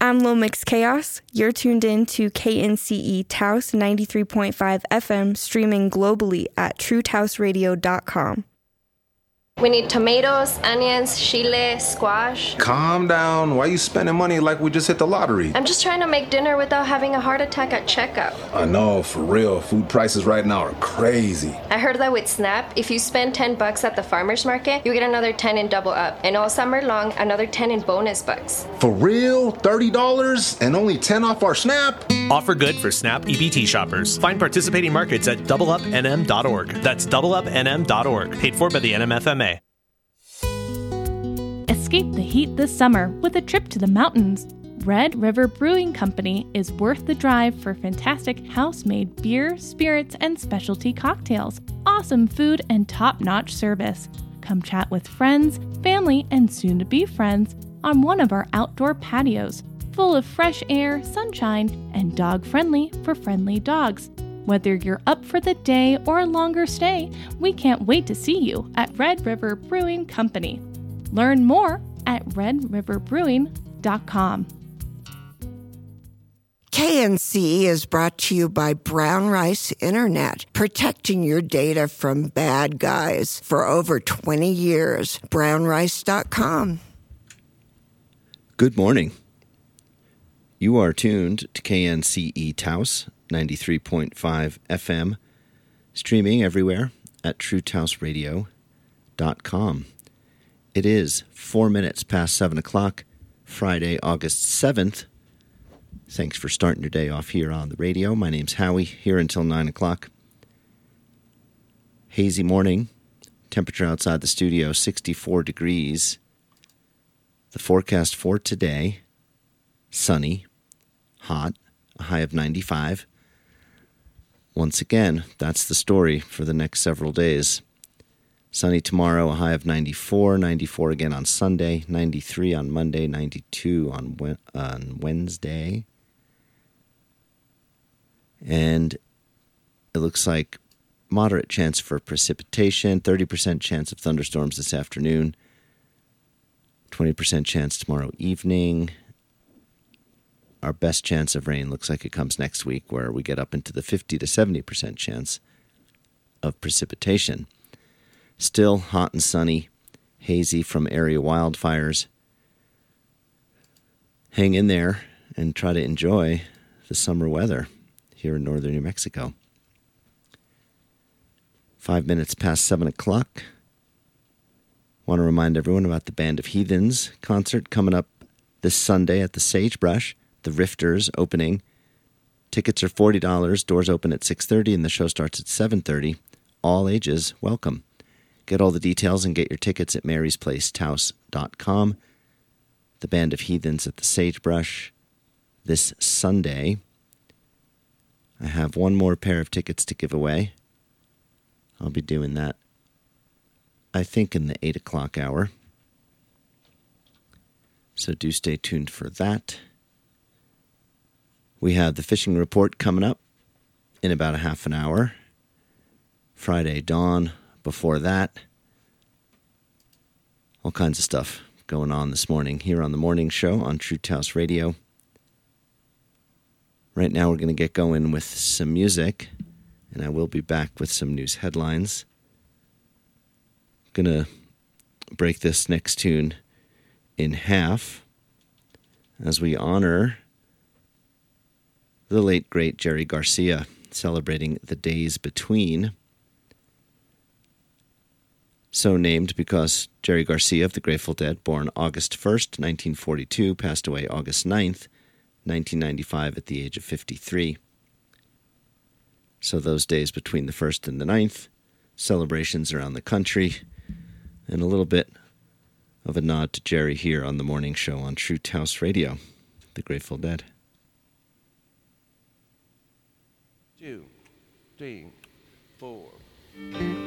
I'm Lil Mix Chaos. You're tuned in to KNCE Taos 93.5 FM, streaming globally at truetaosradio.com. We need tomatoes, onions, chile, squash. Calm down. Why you spending money like we just hit the lottery? I'm just trying to make dinner without having a heart attack at checkout. I know, for real. Food prices right now are crazy. I heard that with SNAP, if you spend $10 at the farmer's market, you get another 10 in Double Up. And all summer long, another 10 in bonus bucks. For real? $30 and only 10 off our SNAP? Offer good for SNAP EBT shoppers. Find participating markets at doubleupnm.org. That's doubleupnm.org. Paid for by the NMFMA. Escape the heat this summer with a trip to the mountains. Red River Brewing Company is worth the drive for fantastic house-made beer, spirits, and specialty cocktails, awesome food, and top-notch service. Come chat with friends, family, and soon-to-be friends on one of our outdoor patios, full of fresh air, sunshine, and dog-friendly for friendly dogs. Whether you're up for the day or a longer stay, we can't wait to see you at Red River Brewing Company. Learn more at redriverbrewing.com. KNC is brought to you by Brown Rice Internet, protecting your data from bad guys for over 20 years. brownrice.com. Good morning. You are tuned to KNCE Taos 93.5 FM, streaming everywhere at truetaosradio.com. It is 4 minutes past 7 o'clock, Friday, August 7th. Thanks for starting your day off here on the radio. My name's Howie, here until 9 o'clock. Hazy morning, temperature outside the studio, 64 degrees. The forecast for today, sunny, hot, a high of 95. Once again, that's the story for the next several days. Sunny tomorrow, a high of 94, 94 again on Sunday, 93 on Monday, 92 on Wednesday. And it looks like moderate chance for precipitation, 30% chance of thunderstorms this afternoon, 20% chance tomorrow evening. Our best chance of rain looks like it comes next week, where we get up into the 50 to 70% chance of precipitation. Still hot and sunny, hazy from area wildfires. Hang in there and try to enjoy the summer weather here in northern New Mexico. 5 minutes past 7 o'clock. Want to remind everyone about the Band of Heathens concert coming up this Sunday at the Sagebrush. The Rifters opening. Tickets are $40. Doors open at 6:30 and the show starts at 7:30. All ages welcome. Get all the details and get your tickets at marysplacetaos.com. The Band of Heathens at the Sagebrush this Sunday. I have one more pair of tickets to give away. I'll be doing that, I think, in the 8 o'clock hour. So do stay tuned for that. We have the fishing report coming up in about a half an hour. Friday dawn before that. All kinds of stuff going on this morning here on the morning show on True Taos Radio. Right now we're going to get going with some music, and I will be back with some news headlines. I'm going to break this next tune in half as we honor the late, great Jerry Garcia, celebrating the days between. So named because Jerry Garcia of the Grateful Dead, born August 1st, 1942, passed away August 9th, 1995 at the age of 53. So those days between the 1st and the 9th, celebrations around the country, and a little bit of a nod to Jerry here on the morning show on True Taos Radio, the Grateful Dead. 2, 3, 4.